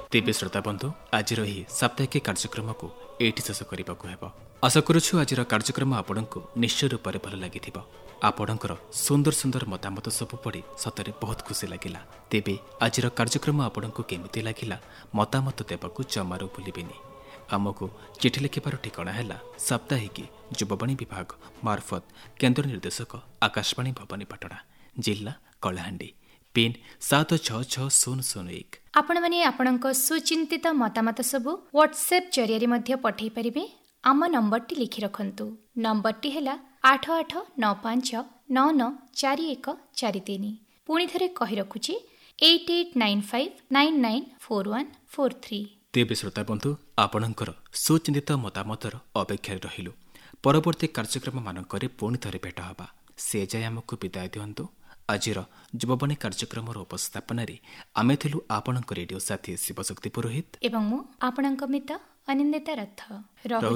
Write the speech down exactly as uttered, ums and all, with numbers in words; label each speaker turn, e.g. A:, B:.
A: तेबे श्रोता बंधु आज साप्ताहिक कार्यक्रम को एठी शेष करने को हेब। आशा करुछु आज कार्यक्रम आपण को निश्चय रूप से भल लगी आपणकर सुंदर सुंदर मतामत सब पढ़ी सतरे बहुत खुशी लगिला। तेबे आज कार्यक्रम आपण को केमिति लगिला मतामत देवाक जमारू भूलिबेनी। आमको चिठी लिखिबार ठिकाना है साप्ताहिक युववाणी विभाग मार्फत केन्द्र निर्देशक आकाशवाणी भवानीपाटना जिला कलाहांडी पिन सात छः छः शून्य शून्य एक।
B: आपण माने आपणक सुचिंतित मतामत सबु व्हाट्सएप जरिया मध्य पठै परिबे। आम नंबरटी लिखि रखंतु। नंबरटी हैला आठ आठ नौ पाँच नौ नौ चार एक चार तीन। पुणी थरे कहि रखुची eight eight nine five nine nine four one four three.
A: तेबे श्रोता बंधु आपणकर सुचिंतित मतामतर अपेक्षा रहिलु। परवर्ती कार्यक्रम मानकरे पुणी थरे भेट हबा। से जाय हमकु विदाय दियंतु। आजिर युववाणी कार्यक्रम उपस्थापन आमे थिलु आपणक रेडियो साथी शिवशक्ति पुरोहित
B: एवं मु आपणक मित्र अनिंदिता रथ।